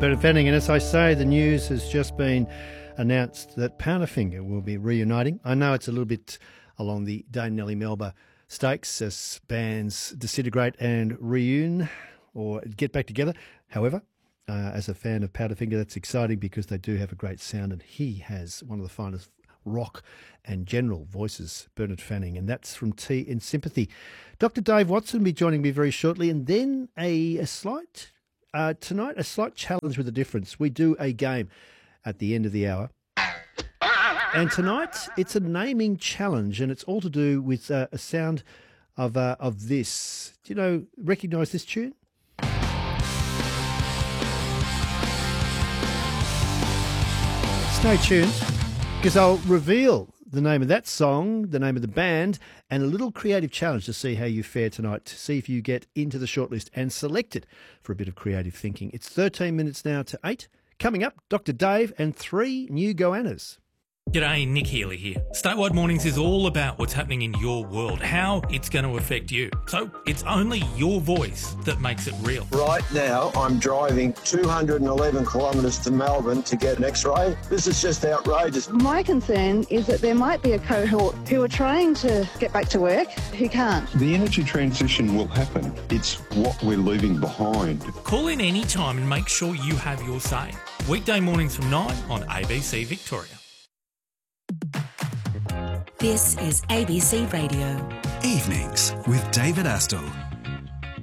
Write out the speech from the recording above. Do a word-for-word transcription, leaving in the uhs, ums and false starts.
Bernard Fanning, and as I say, the news has just been announced that Powderfinger will be reuniting. I know it's a little bit along the Dame Nellie Melba stakes as bands disintegrate and reune or get back together. However, uh, as a fan of Powderfinger, that's exciting because they do have a great sound, and he has one of the finest rock and general voices, Bernard Fanning, and that's from Tea in Sympathy. Doctor Dave Watson will be joining me very shortly, and then a, a slight, uh, tonight, a slight challenge with a difference. We do a game at the end of the hour. And tonight, it's a naming challenge, and it's all to do with uh, a sound of uh, of this. Do you know, recognise this tune? Stay tuned, because I'll reveal the name of that song, the name of the band, and a little creative challenge to see how you fare tonight, to see if you get into the shortlist and selected for a bit of creative thinking. It's thirteen minutes now to eight. Coming up, Doctor Dave and three new goannas. G'day, Nick Healy here. Statewide Mornings is all about what's happening in your world, how it's going to affect you. So it's only your voice that makes it real. Right now, I'm driving two hundred eleven kilometres to Melbourne to get an X-ray. This is just outrageous. My concern is that there might be a cohort who are trying to get back to work who can't. The energy transition will happen. It's what we're leaving behind. Call in any time and make sure you have your say. Weekday mornings from nine on A B C Victoria. This is A B C Radio. Evenings with David Astle.